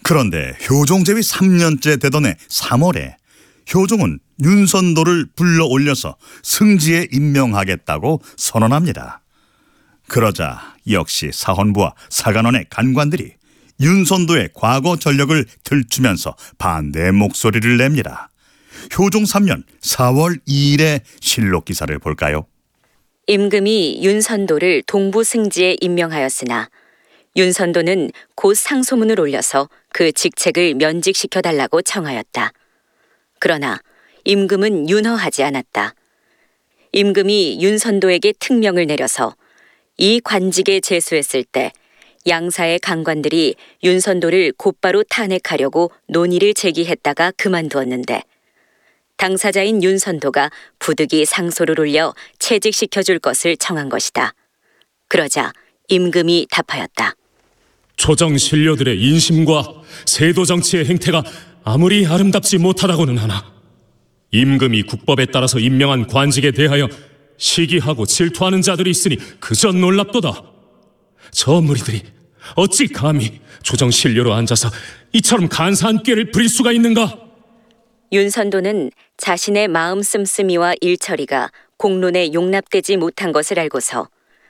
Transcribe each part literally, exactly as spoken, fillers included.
그런데 효종제위 삼 년째 되던 해 삼월에 효종은 윤선도를 불러 올려서 승지에 임명하겠다고 선언합니다. 그러자 역시 사헌부와 사간원의 간관들이 윤선도의 과거 전력을 들추면서 반대의 목소리를 냅니다. 효종 삼 년 사월 이일의 실록 기사를 볼까요? 임금이 윤선도를 동부 승지에 임명하였으나 윤선도는 곧 상소문을 올려서 그 직책을 면직시켜달라고 청하였다. 그러나 임금은 윤허하지 않았다. 임금이 윤선도에게 특명을 내려서 이 관직에 제수했을 때 양사의 강관들이 윤선도를 곧바로 탄핵하려고 논의를 제기했다가 그만두었는데 당사자인 윤선도가 부득이 상소를 올려 채직시켜줄 것을 청한 것이다. 그러자 임금이 답하였다. 조정 신료들의 인심과 세도 정치의 행태가 아무리 아름답지 못하다고는 하나 임금이 국법에 따라서 임명한 관직에 대하여 시기하고 질투하는 자들이 있으니 그저 놀랍도다. 저 무리들이 어찌 감히 조정 신료로 앉아서 이처럼 간사한 꾀를 부릴 수가 있는가? 윤선도는 자신의 마음 씀씀이와 일처리가 공론에 용납되지 못한 것을 알고서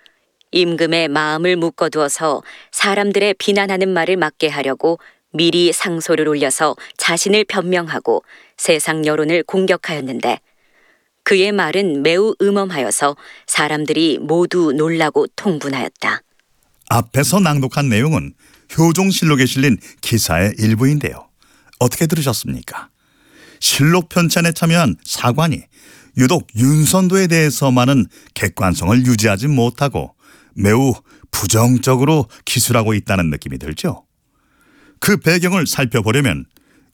임금의 마음을 묶어두어서 사람들의 비난하는 말을 막게 하려고 미리 상소를 올려서 자신을 변명하고 세상 여론을 공격하였는데 그의 말은 매우 음험하여서 사람들이 모두 놀라고 통분하였다. 앞에서 낭독한 내용은 효종실록에 실린 기사의 일부인데요. 어떻게 들으셨습니까? 실록 편찬에 참여한 사관이 유독 윤선도에 대해서만은 객관성을 유지하지 못하고 매우 부정적으로 기술하고 있다는 느낌이 들죠. 그 배경을 살펴보려면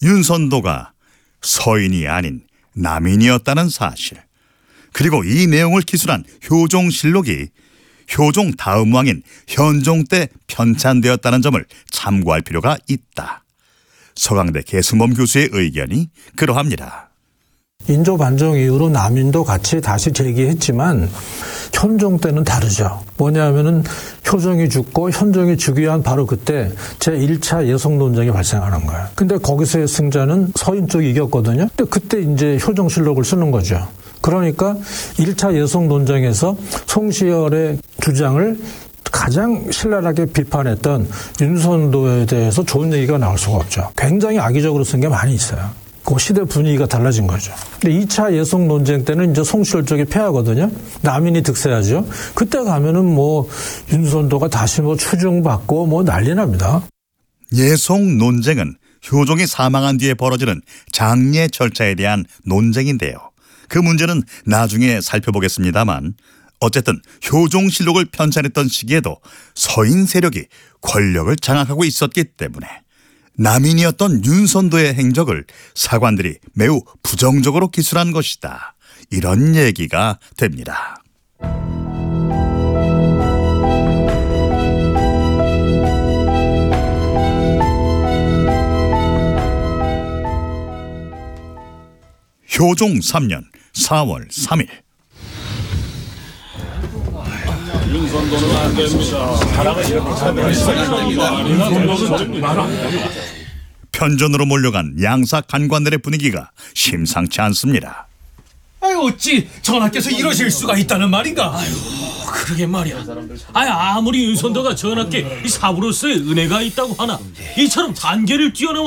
윤선도가 서인이 아닌 남인이었다는 사실, 그리고 이 내용을 기술한 효종실록이 효종 다음 왕인 현종 때 편찬되었다는 점을 참고할 필요가 있다. 서강대 계승범 교수의 의견이 그러합니다. 인조 반정 이후로 남인도 같이 다시 제기했지만 현종 때는 다르죠. 뭐냐면은 효종이 죽고 현종이 죽기 위한 바로 그때 제일 차 예성 논쟁이 발생하는 거예요. 근데 거기서의 승자는 서인 쪽이 이겼거든요. 근데 그때 이제 효종실록을 쓰는 거죠. 그러니까 일 차 예성 논쟁에서 송시열의 주장을 가장 신랄하게 비판했던 윤선도에 대해서 좋은 얘기가 나올 수가 없죠. 굉장히 악의적으로 쓴 게 많이 있어요. 그 시대 분위기가 달라진 거죠. 근데 이 차 예성 논쟁 때는 이제 송시열 쪽이 패하거든요. 남인이 득세하죠. 그때 가면은 뭐 윤선도가 다시 뭐 추중받고 뭐 난리 납니다. 예송 논쟁은 효종이 사망한 뒤에 벌어지는 장례 절차에 대한 논쟁인데요. 그 문제는 나중에 살펴보겠습니다만 어쨌든 효종실록을 편찬했던 시기에도 서인 세력이 권력을 장악하고 있었기 때문에 남인이었던 윤선도의 행적을 사관들이 매우 부정적으로 기술한 것이다. 이런 얘기가 됩니다. 효종 삼 년 사월 삼일 윤선도는 안 됩니다. 편전으로 몰려간 양사 간관들의 분위기가 심상치 않습니다. 아유, 어찌 전하께서 이러실 수가 있다는 말인가? 아유, 그러게 말이야. 아유, 아무리 윤선도가 전하께 이 사부로서의 은혜가 있다고 하나 이처럼 단계를 뛰어넘어